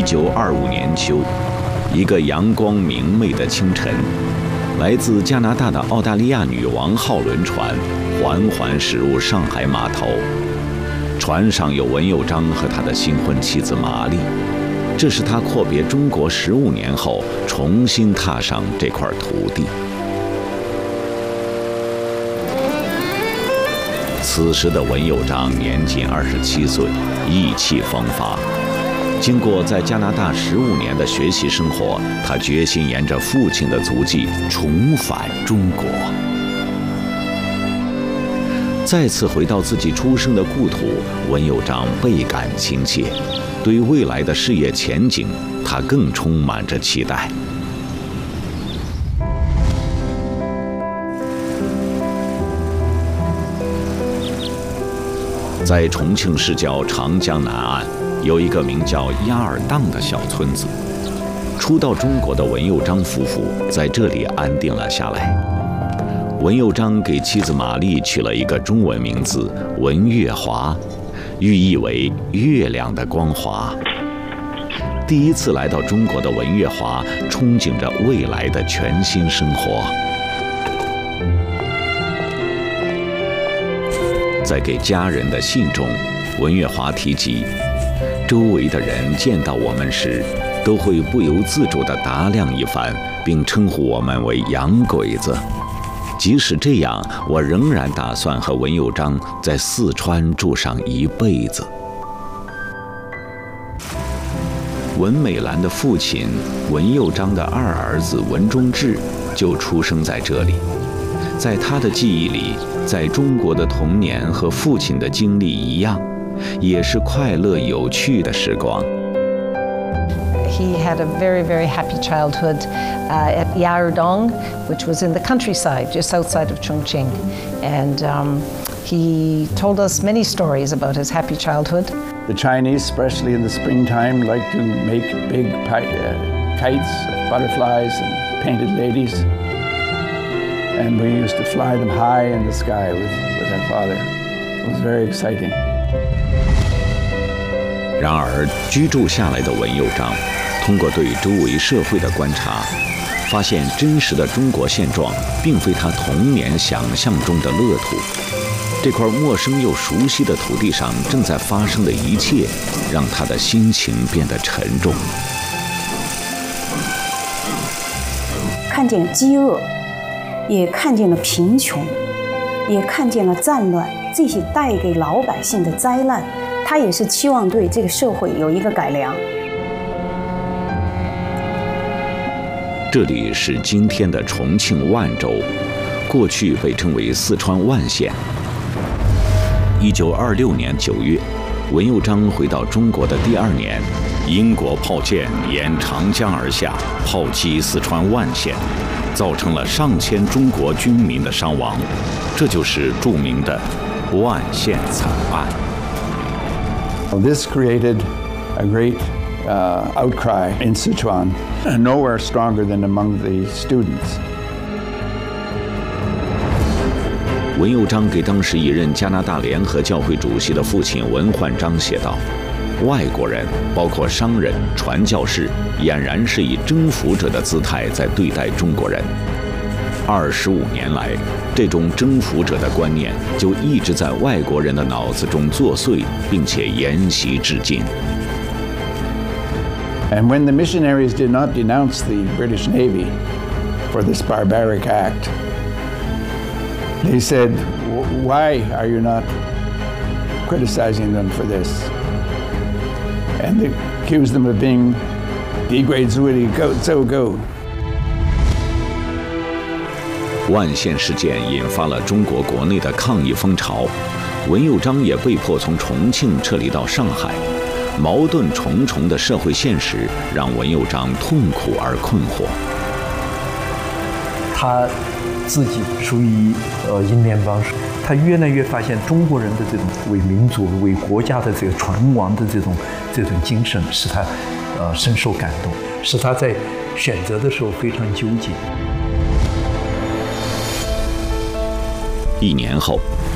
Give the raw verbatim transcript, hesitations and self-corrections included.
九二五年秋，一个阳光明媚的清晨，来自加拿大的澳大利亚女王号轮船缓缓驶入上海码头。船上有文佑章和他的新婚妻子玛丽，这是他阔别中国十五年后重新踏上这块土地。此时的文佑章年仅二十七岁，意气风发。经过在加拿大十五年的学习生活，他决心沿着父亲的足迹重返中国。再次回到自己出生的故土，文佑章倍感亲切，对未来的事业前景，他更充满着期待。在重庆市郊长江南岸，有一个名叫鸭儿荡的小村子。初到中国的文佑章夫妇在这里安定了下来。文佑章给妻子玛丽取了一个中文名字文月华，寓意为月亮的光华。第一次来到中国的文月华，憧憬着未来的全新生活。在给家人的信中，文月华提及，周围的人见到我们时，都会不由自主地打量一番，并称呼我们为洋鬼子。即使这样，我仍然打算和文佑章在四川住上一辈子。文美兰的父亲文佑章的二儿子文忠志就出生在这里。在他的记忆里，在中国的童年和父亲的经历一样，也是快乐有趣的时光。 He had a very, very happy childhood uh, at Yarudong, which was in the countryside, just outside of Chongqing. And um, he told us many stories about his happy childhood. The Chinese, especially in the springtime, like to make big uh, kites, butterflies, and painted ladies. And we used to fly them high in the sky with, with our father. It was very exciting. 然而，居住下来的文佑章，通过对周围社会的观察，发现真实的中国现状并非他童年想象中的乐土。这块陌生又熟悉的土地上正在发生的一切，让他的心情变得沉重。 看见饥饿，也看见了贫穷，也看见了战乱，这些带给老百姓的灾难，他也是期望对这个社会有一个改良。 这里是今天的重庆万州，过去被称为四川万县。一九二六年九月，文佑章回到中国的第二年，英国炮舰沿长江而下，炮击四川万县，造成了上千中国军民的伤亡，这就是著名的万县惨案。 This created a great uh, outcry in Sichuan, and nowhere stronger than among the students. 文佑章给当时已任加拿大联合教会主席的父亲文焕章写道：“外国人，包括商人、传教士，俨然是以征服者的姿态在对待中国人。二十五年来，这种征服者的观念就一直在外国人的脑子中作祟，并且沿袭至今。” And when the missionaries did not denounce the British Navy for this barbaric act, they said, "Why are you not criticizing them for this?" And they accused them of being "地鬼主义走狗." 万县事件引发了中国国内的抗议风潮，文佑章也被迫从重庆撤离到上海。矛盾重重的社会现实让文佑章痛苦而困惑。 他自己属于呃英联邦，他越来越发现中国人的这种为民族、为国家的这个存亡的这种这种精神，使他呃深受感动，使他在选择的时候非常纠结。 一年后，